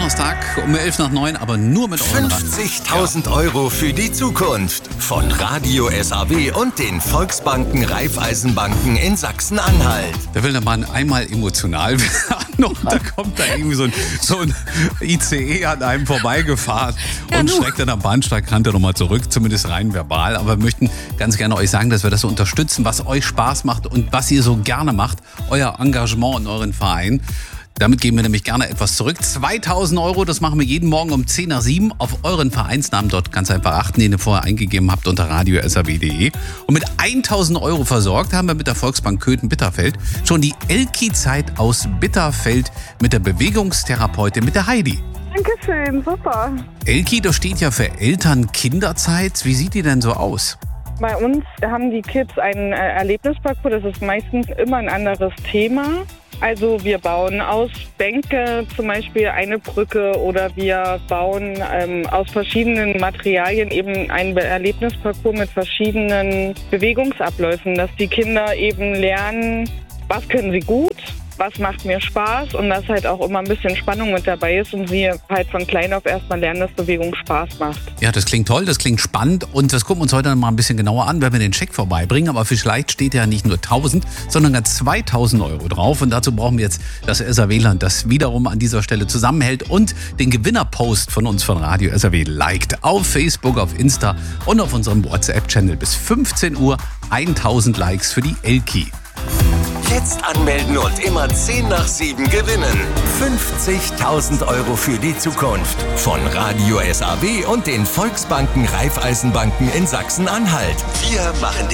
Donnerstag um 8:55, aber nur mit euren 50.000 € für die Zukunft. Von Radio SAW und den Volksbanken Raiffeisenbanken in Sachsen-Anhalt. Da will der Mann einmal emotional werden und da kommt da irgendwie so ein ICE an einem vorbeigefahren und schreckt an der Bahnsteigkante nochmal zurück, zumindest rein verbal. Aber wir möchten ganz gerne euch sagen, dass wir das so unterstützen, was euch Spaß macht und was ihr so gerne macht, euer Engagement in euren Verein. Damit geben wir nämlich gerne etwas zurück. 2.000 €, das machen wir jeden Morgen um 6:10 auf euren Vereinsnamen. Dort ganz einfach achten, den ihr vorher eingegeben habt unter radio.saw.de. Und mit 1.000 € versorgt haben wir mit der Volksbank Köthen-Bitterfeld schon die Elki-Zeit aus Bitterfeld mit der Bewegungstherapeutin, mit der Heidi. Dankeschön, super. Elki, das steht ja für Eltern-Kinderzeit. Wie sieht die denn so aus? Bei uns haben die Kids einen Erlebnisparcours, das ist meistens immer ein anderes Thema. Also wir bauen aus Bänke zum Beispiel eine Brücke oder wir bauen aus verschiedenen Materialien eben einen Erlebnisparcours mit verschiedenen Bewegungsabläufen, dass die Kinder eben lernen, was können sie gut, was macht mir Spaß und dass halt auch immer ein bisschen Spannung mit dabei ist und sie halt von klein auf erstmal lernen, dass Bewegung Spaß macht. Ja, das klingt toll, das klingt spannend und das gucken wir uns heute mal ein bisschen genauer an, wenn wir den Scheck vorbeibringen. Aber vielleicht steht ja nicht nur 1.000, sondern ganz 2.000 € drauf und dazu brauchen wir jetzt das SAW-Land, das wiederum an dieser Stelle zusammenhält und den Gewinnerpost von uns von Radio SAW liked auf Facebook, auf Insta und auf unserem WhatsApp-Channel. Bis 15 Uhr 1.000 Likes für die Elki. Jetzt anmelden und immer 6:10 gewinnen. 50.000 € für die Zukunft. Von Radio SAW und den Volksbanken Raiffeisenbanken in Sachsen-Anhalt. Wir machen